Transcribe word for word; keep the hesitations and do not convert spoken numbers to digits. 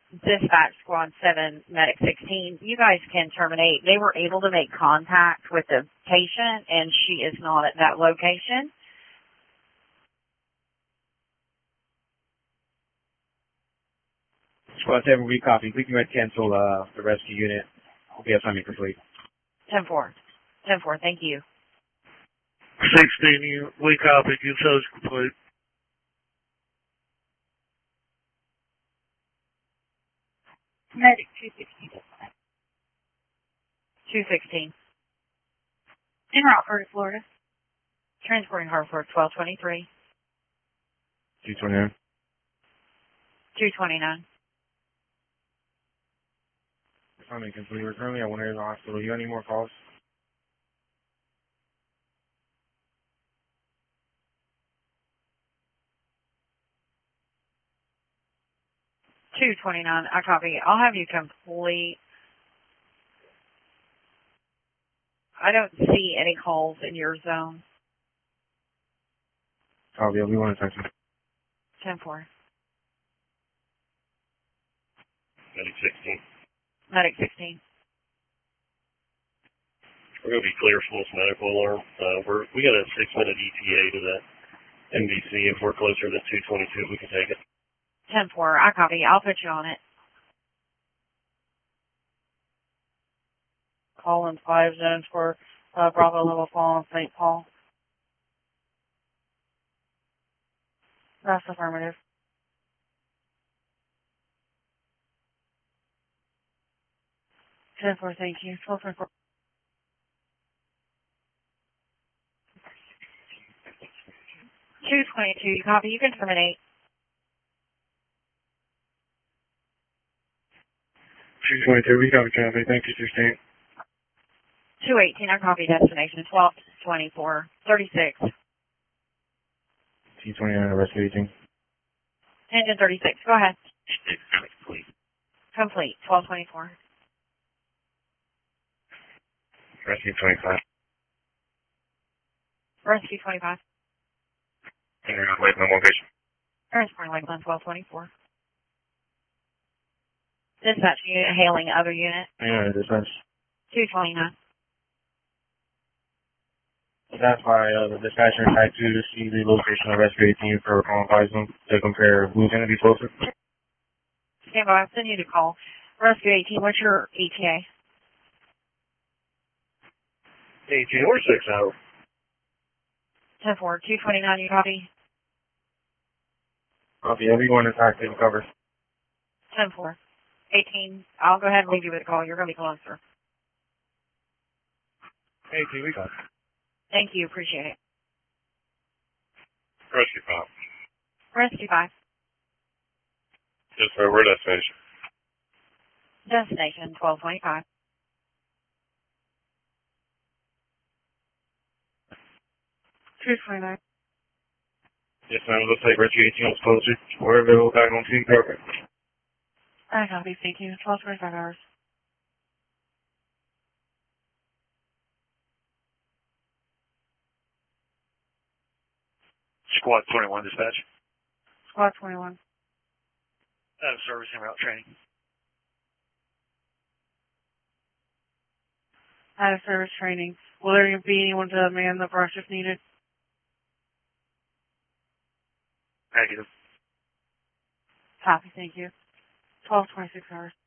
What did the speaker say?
Dispatch Squad seven, Medic sixteen, you guys can terminate. They were able to make contact with the patient, and she is not at that location. Squad seven, we copy. We can go ahead and cancel uh, the rescue unit. Hope you have something complete. ten four. ten four, thank you. sixteen, we copy. Your service complete. Medic two sixteen. two sixteen. En route for Florida. Transporting Hartford twelve twenty-three. two twenty-nine. two twenty-nine. Something complete. We're currently at one area of the hospital. You got any more calls? two twenty-nine, I copy. I'll have you complete. I don't see any calls in your zone. Oh, yeah, we want to touch you. ten four. Medic sixteen. Medic sixteen. We're going to be clear from this medical alarm. Uh, we're, we got a six-minute E T A to that M V C. If we're closer to two twenty-two, we can take it. ten four, I copy. I'll put you on it. Call in five zones for uh, Bravo Level Fall in Saint Paul. That's affirmative. ten four, thank you. twelve twenty-four. two twenty-two, you copy. You can terminate. two twenty-two, we copy traffic. Thank you, sixteen. two eighteen, I copy destination. twelve twenty-four. thirty-six. T twenty-nine, rescue eighteen. Engine thirty-six, go ahead. Complete. Complete. twelve twenty-four. Rescue twenty-five. Rescue twenty-five. And you're on Lakeland location. Transporting Lakeland twelve twenty-four. Dispatch unit hailing other unit. Yeah, dispatch. two twenty-nine. That's why uh, the dispatcher tried to see the location of rescue eighteen for qualifies them to compare who's going to be closer. Stand by. I'll send you the call. Rescue eighteen, what's your E T A? eighteen or six hours. ten four. two twenty-nine, you copy? Copy. Everyone is active cover. ten four. eighteen, I'll go ahead and leave you with a call. You're going to be closer. eighteen, we got. Thank you. Appreciate it. Rescue five. Rescue five. Yes, sir. We're destination. Destination twelve twenty-five. two twenty-nine. Yes, ma'am. Looks like rescue eighteen was closer. We're available back on T. Perfect. I copy. Thank you. twelve twenty-five hours. Squad twenty-one dispatch. Squad twenty-one. Out of service and route training. Out of service training. Will there be anyone to man the brush if needed? Negative. Copy. Thank you. twelve twenty-six hours.